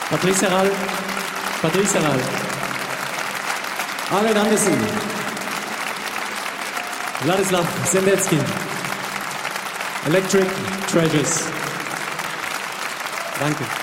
Patrice Herral, Arjen Andersen, Wladislaw Sendetsky, Electric Treasures. Danke.